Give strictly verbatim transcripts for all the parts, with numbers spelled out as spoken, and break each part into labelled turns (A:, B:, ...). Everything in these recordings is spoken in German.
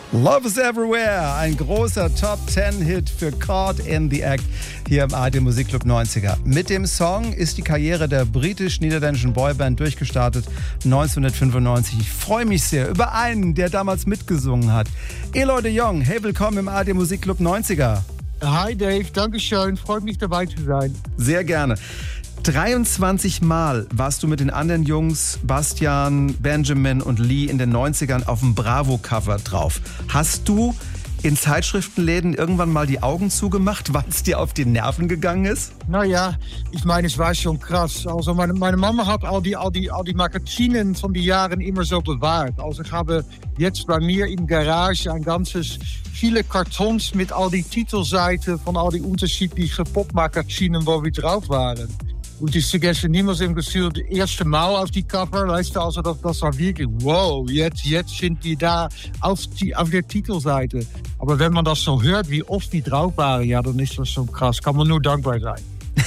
A: Love is Everywhere, ein großer Top-zehn-Hit für Caught in the Act hier im A R D Musikclub neunziger. Mit dem Song ist die Karriere der britisch-niederländischen Boyband durchgestartet, neunzehnhundertfünfundneunzig. Ich freue mich sehr über einen, der damals mitgesungen hat. Eloy de Jong, hey, willkommen im A R D Musikclub neunziger.
B: Hi Dave, danke schön, freut mich dabei zu sein.
A: Sehr gerne. dreiundzwanzig Mal warst du mit den anderen Jungs, Bastian, Benjamin und Lee, in den neunzigern auf dem Bravo-Cover drauf. Hast du in Zeitschriftenläden irgendwann mal die Augen zugemacht, weil es dir auf die Nerven gegangen ist?
B: Naja, ich meine, es war schon krass. Also meine, meine Mama hat all die, all, die, all die Magazinen von den Jahren immer so bewahrt. Also ich habe jetzt bei mir im Garage ein ganzes, viele Kartons mit all die Titelseiten von all die unterschiedlichen Popmagazinen, wo wir drauf waren. Und ich vergesse niemals im Gefühl, das erste Mal auf die Cover, weißt du, also das, das war wirklich, wow, jetzt, jetzt sind die da auf, die, auf der Titelseite. Aber wenn man das so hört, wie oft die drauf waren, ja, dann ist das schon krass. Kann man nur dankbar sein.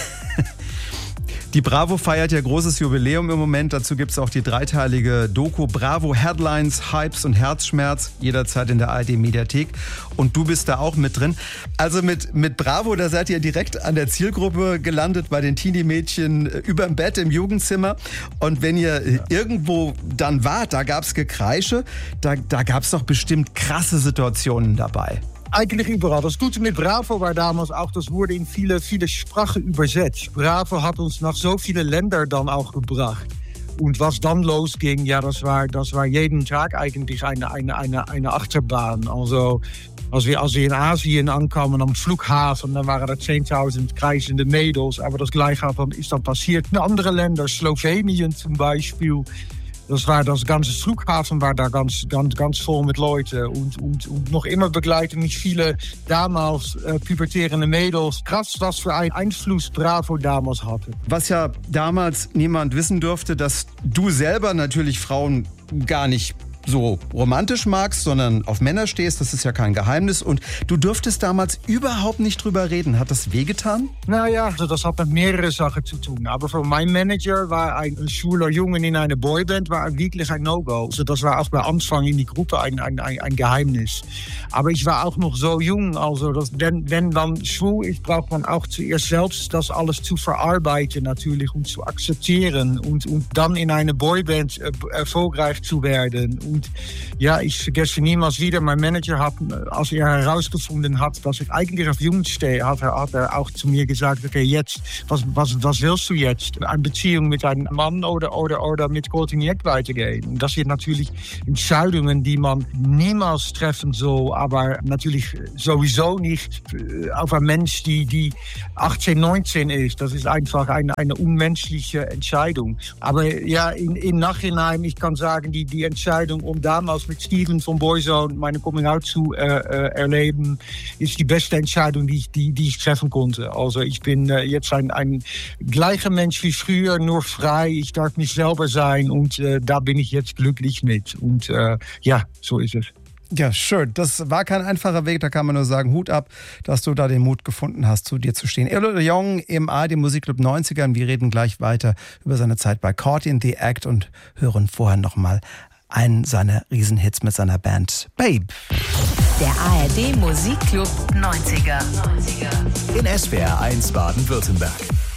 A: Die Bravo feiert ja großes Jubiläum im Moment. Dazu gibt es auch die dreiteilige Doku Bravo Headlines, Hypes und Herzschmerz, jederzeit in der A R D-Mediathek. Und du bist da auch mit drin. Also mit, mit Bravo, da seid ihr direkt an der Zielgruppe gelandet, bei den Teenie-Mädchen überm Bett im Jugendzimmer. Und wenn ihr ja. irgendwo dann wart, da gab es Gekreische, da, da gab es doch bestimmt krasse Situationen dabei.
B: Eigentlich überall. Das Gute mit Bravo war damals auch, das wurde in viele, viele Sprachen übersetzt. Bravo hat uns nach so viele Länder dann auch gebracht. Und was dann losging, ja, das war, das war jeden Tag eigentlich eine, eine, eine, eine Achterbahn. Also, als wir, als wir in Asien ankamen am Flughafen, dann waren er zehntausend kreischende Mädels. Aber das Gleiche ist dann passiert in andere Länder, Slowenien zum Beispiel. Das war das ganze Flughafen war da ganz, ganz, ganz voll mit Leuten. Und, und, und noch immer begleiten mich viele damals äh, pubertierende Mädels. Krass, was für einen Einfluss Bravo damals hatte.
A: Was ja damals niemand wissen durfte, dass du selber natürlich Frauen gar nicht so romantisch magst, sondern auf Männer stehst, das ist ja kein Geheimnis. Und du durftest damals überhaupt nicht drüber reden. Hat das wehgetan?
B: Naja, also das hat mit mehreren Sachen zu tun. Aber für mein Manager war ein schwuler Junge in einer Boyband war wirklich ein No-Go. Also das war auch bei Anfang in die Gruppe ein, ein, ein, ein Geheimnis. Aber ich war auch noch so jung. Also das, wenn, wenn man schwul ist, braucht man auch zuerst selbst das alles zu verarbeiten natürlich und zu akzeptieren. Und, und dann in einer Boyband äh, erfolgreich zu werden. Und ja, ich vergesse niemals wieder, mein Manager hat, als er herausgefunden hat, dass ich eigentlich auf Jungs stehe, hat er, hat er auch zu mir gesagt, okay, jetzt, was, was, was willst du jetzt? Eine Beziehung mit einem Mann oder, oder, oder mit Caught in the Act weitergehen? Und das sind natürlich Entscheidungen, die man niemals treffen soll, aber natürlich sowieso nicht auf einen Mensch, die, die achtzehn, neunzehn ist. Das ist einfach eine, eine unmenschliche Entscheidung. Aber ja, in, im Nachhinein, ich kann sagen, die, die Entscheidung, um damals mit Steven von Boyzone meine Coming-out zu äh, äh, erleben, ist die beste Entscheidung, die ich, die, die ich treffen konnte. Also ich bin äh, jetzt ein, ein gleicher Mensch wie früher, nur frei. Ich darf mich selber sein und äh, da bin ich jetzt glücklich mit. Und äh, ja, so ist es.
A: Ja, schön. Das war kein einfacher Weg, da kann man nur sagen, Hut ab, dass du da den Mut gefunden hast, zu dir zu stehen. Eloy de Jong im A R D Musikclub neunziger. Wir reden gleich weiter über seine Zeit bei Caught in the Act und hören vorher nochmal einen seiner Riesenhits mit seiner Band Babe.
C: Der A R D Musikclub neunziger.
D: In S W R eins Baden-Württemberg.